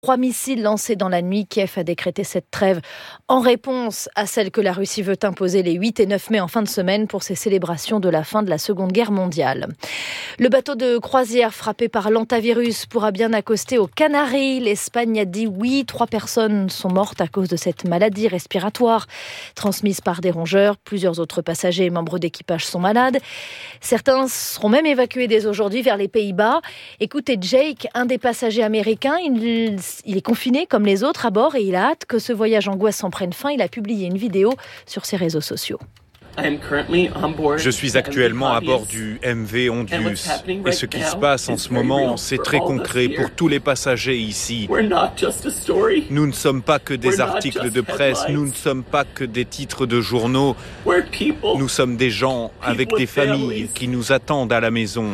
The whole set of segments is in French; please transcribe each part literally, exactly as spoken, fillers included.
Trois missiles lancés dans la nuit, Kiev a décrété cette trêve en réponse à celle que la Russie veut imposer les huit et neuf mai en fin de semaine pour ses célébrations de la fin de la Seconde Guerre mondiale. Le bateau de croisière frappé par l'hantavirus pourra bien accoster aux Canaries. L'Espagne a dit oui. Trois personnes sont mortes à cause de cette maladie respiratoire transmise par des rongeurs. Plusieurs autres passagers et membres d'équipage sont malades. Certains seront même évacués dès aujourd'hui vers les Pays-Bas. Écoutez Jake, un des passagers américains, il Il est confiné comme les autres à bord et il a hâte que ce voyage angoissant prenne fin. Il a publié une vidéo sur ses réseaux sociaux. Je suis actuellement à bord du M V Hondius et ce qui se passe en ce moment, c'est très concret pour tous les passagers ici. Nous ne sommes pas que des articles de presse, nous ne sommes pas que des titres de journaux. Nous sommes des gens avec des familles qui nous attendent à la maison.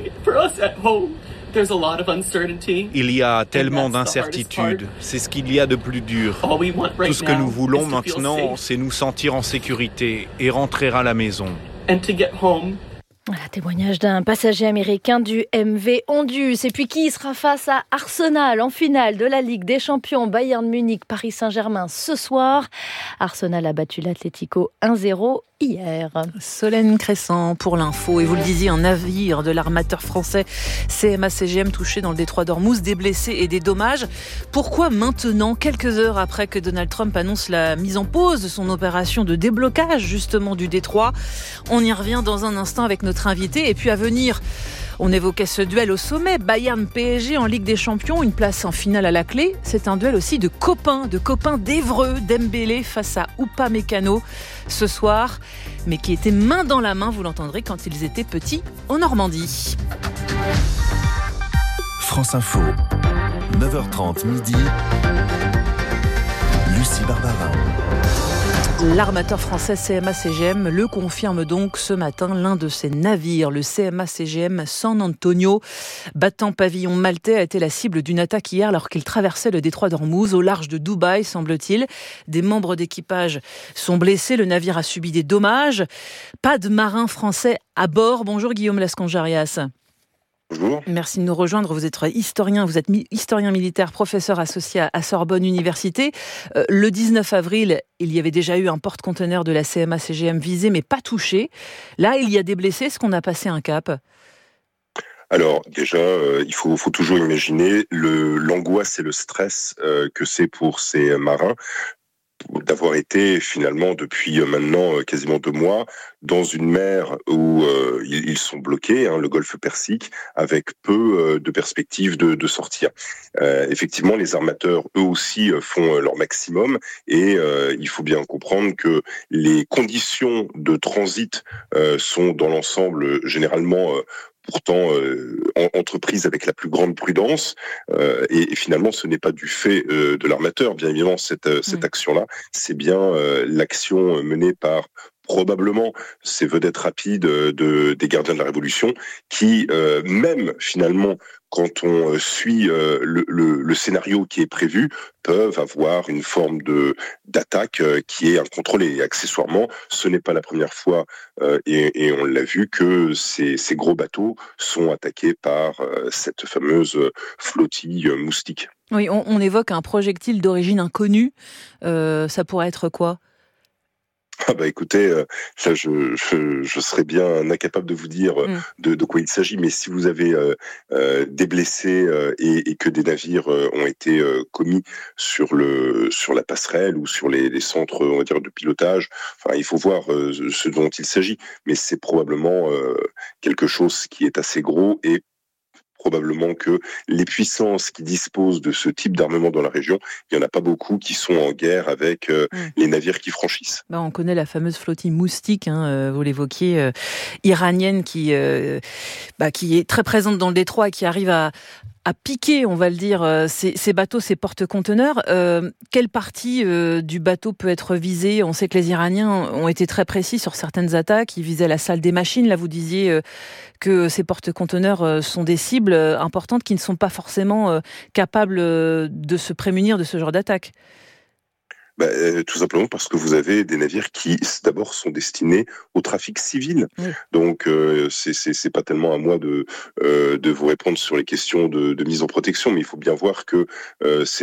Il y a tellement d'incertitudes, c'est ce qu'il y a de plus dur. Tout ce que nous voulons maintenant, c'est nous sentir en sécurité et rentrer à la maison. Voilà, témoignage d'un passager américain du M V Hondius. Et puis qui sera face à Arsenal en finale de la Ligue des Champions, Bayern Munich, Paris Saint-Germain ce soir. Arsenal a battu l'Atlético un zéro hier. Solène Crescent pour l'info. Et vous le disiez, un navire de l'armateur français C M A C G M touché dans le détroit d'Ormuz, des blessés et des dommages. Pourquoi maintenant, quelques heures après que Donald Trump annonce la mise en pause de son opération de déblocage justement du détroit? On y revient dans un instant avec notre invité. Et puis à venir, on évoquait ce duel au sommet, Bayern-P S G en Ligue des Champions, une place en finale à la clé. C'est un duel aussi de copains, de copains d'Évreux, Dembélé face à Upamecano ce soir, mais qui étaient main dans la main, vous l'entendrez, quand ils étaient petits en Normandie. France Info, neuf heures trente midi, Lucie Barbara. L'armateur français C M A C G M le confirme donc ce matin. L'un de ses navires, le C M A C G M San Antonio, battant pavillon maltais, a été la cible d'une attaque hier alors qu'il traversait le détroit d'Ormuz au large de Dubaï, semble-t-il. Des membres d'équipage sont blessés, le navire a subi des dommages. Pas de marins français à bord. Bonjour Guillaume Lasconjarias. Bonjour. Merci de nous rejoindre. Vous êtes historien, vous êtes historien militaire, professeur associé à Sorbonne Université. Euh, le dix-neuf avril, il y avait déjà eu un porte-conteneur de la C M A C G M visé, mais pas touché. Là, il y a des blessés. Est-ce qu'on a passé un cap ? Alors déjà, euh, il faut, faut toujours imaginer le, l'angoisse et le stress euh, que c'est pour ces marins d'avoir été finalement depuis maintenant quasiment deux mois dans une mer où euh, ils sont bloqués, hein, le golfe Persique, avec peu euh, de perspectives de, de sortir. Euh, effectivement, les armateurs, eux aussi, font leur maximum et euh, il faut bien comprendre que les conditions de transit euh, sont dans l'ensemble généralement euh, pourtant euh, entreprise avec la plus grande prudence euh, et, et finalement ce n'est pas du fait euh, de l'armateur, bien évidemment cette, euh, cette mmh. action-là, c'est bien euh, l'action menée par probablement ces vedettes rapides de, des gardiens de la Révolution qui, euh, même finalement, quand on suit euh, le, le, le scénario qui est prévu, peuvent avoir une forme de d'attaque euh, qui est incontrôlée. Et accessoirement, ce n'est pas la première fois, euh, et, et on l'a vu, que ces, ces gros bateaux sont attaqués par euh, cette fameuse flottille euh, moustique. Oui, on, on évoque un projectile d'origine inconnue. Euh, ça pourrait être quoi ? Ah bah écoutez, euh, ça je, je je serais bien incapable de vous dire euh, mm. de, de quoi il s'agit, mais si vous avez euh, euh, des blessés euh, et, et que des navires euh, ont été euh, commis sur le sur la passerelle ou sur les, les centres, on va dire, de pilotage, enfin il faut voir euh, ce dont il s'agit, mais c'est probablement euh, quelque chose qui est assez gros et probablement que les puissances qui disposent de ce type d'armement dans la région, il n'y en a pas beaucoup qui sont en guerre avec euh, mmh. les navires qui franchissent. Bah, on connaît la fameuse flottille moustique, hein, euh, vous l'évoquiez, euh, iranienne, qui, euh, bah, qui est très présente dans le détroit et qui arrive à, à piquer, on va le dire, ces, ces bateaux, ces porte-conteneurs. Euh, quelle partie euh, du bateau peut être visée ? On sait que les Iraniens ont été très précis sur certaines attaques. Ils visaient la salle des machines. Là, vous disiez euh, que ces porte-conteneurs euh, sont des cibles euh, importantes qui ne sont pas forcément euh, capables euh, de se prémunir de ce genre d'attaque. Bah, euh, tout simplement parce que vous avez des navires qui d'abord sont destinés au trafic civil. Oui. Donc euh, c'est, c'est c'est pas tellement à moi de euh, de vous répondre sur les questions de, de mise en protection, mais il faut bien voir que euh, c'est